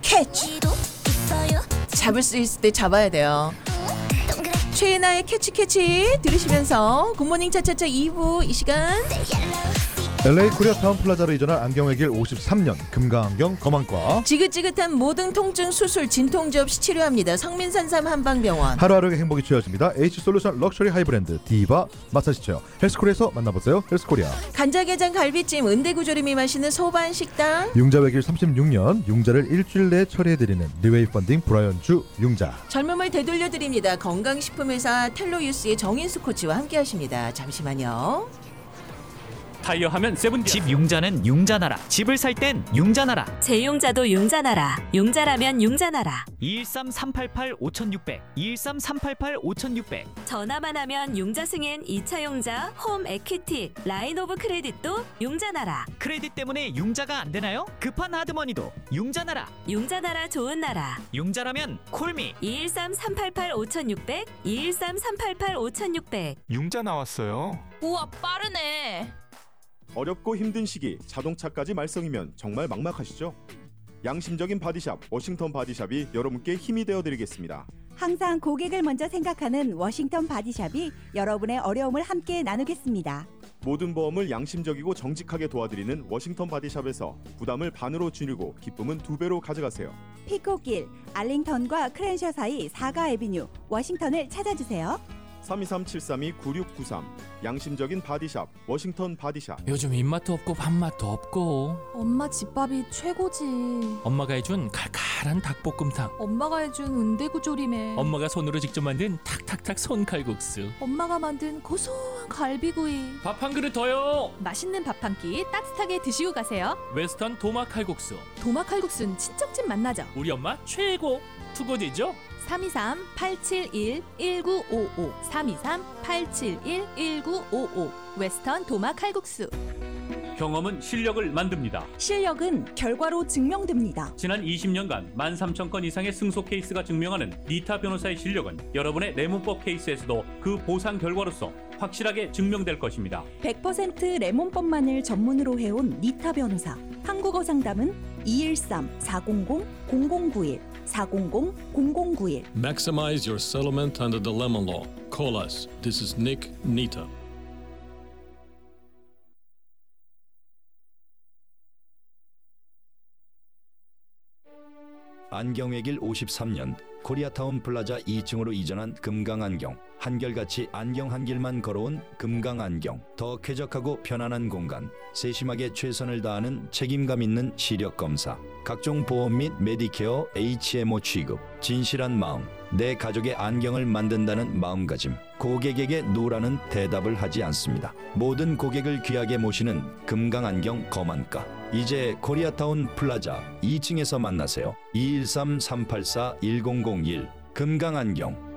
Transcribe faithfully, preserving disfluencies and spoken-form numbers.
캐치. 잡을 수 있을 때 잡아야 돼요. 최애나의 캐치 캐치 들으시면서 굿모닝 차차차 이 부 이 시간 엘에이 코리아타운 플라자로 이전한 안경의 길 오십삼 년 금강안경 검안과 지긋지긋한 모든 통증 수술 진통제 없이 치료합니다. 성민산삼 한방병원. 하루하루의 행복이 채워집니다. H솔루션 럭셔리 하이브랜드 디바 마사지 체어 헬스코리아에서 만나보세요. 헬스코리아. 간장게장 갈비찜 은대구조림이 마시는 소반식당. 융자 외길 삼십육 년 융자를 일주일 내에 처리해드리는 리웨이 펀딩 브라이언주 융자. 젊음을 되돌려드립니다. 건강식품회사 텔로유스의 정인수 코치와 함께하십니다. 잠시만요. 타이어 하면 세븐디아. 집 융자는 융자나라. 집을 살 땐 융자나라. 제용자도 융자나라. 융자라면 융자나라. 이일삼 삼팔팔 오육공공 이일삼 삼팔팔 오육공공. 전화만 하면 융자 승인 이 차 용자, 홈 에퀴티, 라인 오브 크레딧도 융자나라. 크레딧 때문에 융자가 안 되나요? 급한 하드머니도 융자나라. 융자나라 좋은 나라. 융자라면 콜미. 이일삼 삼팔팔 오육공공 이일삼 삼팔팔 오육공공. 융자 나왔어요. 우와 빠르네. 어렵고 힘든 시기 자동차까지 말썽이면 정말 막막하시죠? 양심적인 바디샵 워싱턴 바디샵이 여러분께 힘이 되어드리겠습니다. 항상 고객을 먼저 생각하는 워싱턴 바디샵이 여러분의 어려움을 함께 나누겠습니다. 모든 보험을 양심적이고 정직하게 도와드리는 워싱턴 바디샵에서 부담을 반으로 줄이고 기쁨은 두 배로 가져가세요. 피코길, 알링턴과 크랜셔 사이 사가 애비뉴 워싱턴을 찾아주세요. 삼이삼 칠삼이 구육구삼 양심적인 바디샵 워싱턴 바디샵. 요즘 입맛도 없고 밥맛도 없고. 엄마 집밥이 최고지. 엄마가 해준 칼칼한 닭볶음탕. 엄마가 해준 은대구조림에. 엄마가 손으로 직접 만든 탁탁탁 손칼국수. 엄마가 만든 고소한 갈비구이. 밥 한 그릇 더요. 맛있는 밥 한 끼 따뜻하게 드시고 가세요. 웨스턴 도마 칼국수. 도마 칼국수는 친정집 맛나죠. 우리 엄마 최고. 투고지죠? 삼이삼 팔칠일 일구오오 삼이삼 팔칠일 일구오오 웨스턴 도마 칼국수. 경험은 실력을 만듭니다. 실력은 결과로 증명됩니다. 지난 이십 년간 만 삼천 건 이상의 승소 케이스가 증명하는 니타 변호사의 실력은 여러분의 레몬법 케이스에서도 그 보상 결과로서 확실하게 증명될 것입니다. 백 퍼센트 레몬법만을 전문으로 해온 니타 변호사. 한국어 상담은 이일삼 사공공 공공구일 사공공 공공구일. Maximize your settlement under the lemon law. Call us. This is Nick Nita. 안경의 길 오십삼 년 코리아타운 플라자 이 층으로 이전한 금강안경. 한결같이 안경 한 길만 걸어온 금강안경. 더 쾌적하고 편안한 공간. 세심하게 최선을 다하는 책임감 있는 시력 검사. 각종 보험 및 메디케어 에이치엠오 취급. 진실한 마음. 내 가족의 안경을 만든다는 마음가짐. 고객에게 노라는 대답을 하지 않습니다. 모든 고객을 귀하게 모시는 금강안경 검안가. 이제 코리아타운 플라자 이 층에서 만나세요. 이일삼 삼팔사 일공공일 금강안경.